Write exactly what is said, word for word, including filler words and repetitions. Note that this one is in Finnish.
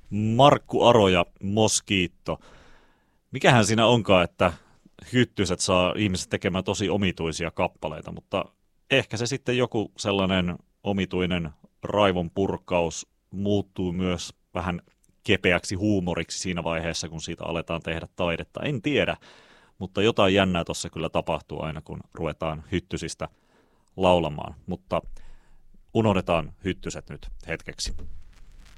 Markku Aro ja Moskiitto. Mikähän siinä onkaan, että Hyttyset saa ihmiset tekemään tosi omituisia kappaleita, mutta ehkä se sitten joku sellainen omituinen raivon purkaus muuttuu myös vähän kepeäksi huumoriksi siinä vaiheessa, kun siitä aletaan tehdä taidetta. En tiedä, mutta jotain jännää tuossa kyllä tapahtuu aina, kun ruvetaan Hyttysistä laulamaan. Mutta unohdetaan Hyttyset nyt hetkeksi.